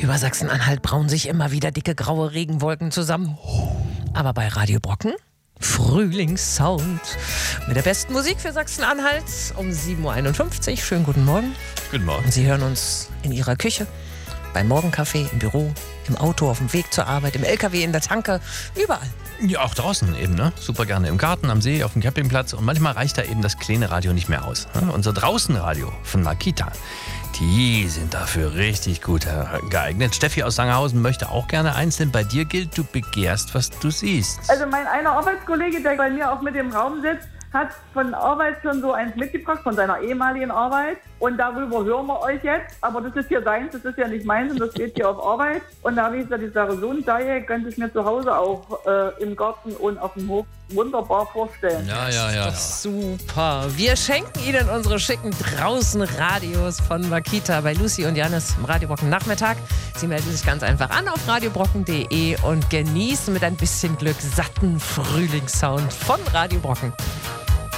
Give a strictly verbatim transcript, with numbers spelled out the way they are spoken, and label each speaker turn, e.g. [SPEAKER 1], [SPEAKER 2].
[SPEAKER 1] Über Sachsen-Anhalt brauen sich immer wieder dicke graue Regenwolken zusammen. Aber bei Radio Brocken Frühlingssound mit der besten Musik für Sachsen-Anhalt um sieben Uhr einundfünfzig. Schönen guten Morgen.
[SPEAKER 2] Guten Morgen.
[SPEAKER 1] Und Sie hören uns in Ihrer Küche, beim Morgenkaffee, im Büro, im Auto, auf dem Weg zur Arbeit, im L K W, in der Tanke, überall.
[SPEAKER 2] Ja, auch draußen eben, ne? Super gerne im Garten, am See, auf dem Campingplatz. Und manchmal reicht da eben das kleine Radio nicht mehr aus. Ne? Unser Draußenradio von Makita, die sind dafür richtig gut geeignet. Steffi aus Sangerhausen möchte auch gerne eins, denn bei dir gilt, du begehrst, was du siehst.
[SPEAKER 3] Also mein einer Arbeitskollege, der bei mir auch mit im Raum sitzt, hat von Arbeit schon so eins mitgebracht, von seiner ehemaligen Arbeit. Und darüber hören wir euch jetzt. Aber das ist hier seins, das ist ja nicht meins und das steht hier auf Arbeit. Und da habe ich gesagt, ich sage, so ein Teil könnte ich mir zu Hause auch äh, im Garten und auf dem Hof wunderbar vorstellen.
[SPEAKER 2] Ja, ja, ja.
[SPEAKER 1] Das ist super. Wir schenken Ihnen unsere schicken Draußenradios von Makita bei Lucy und Janis im Radio Brocken Nachmittag. Sie melden sich ganz einfach an auf radiobrocken punkt de und genießen mit ein bisschen Glück satten Frühlingssound von Radio Brocken.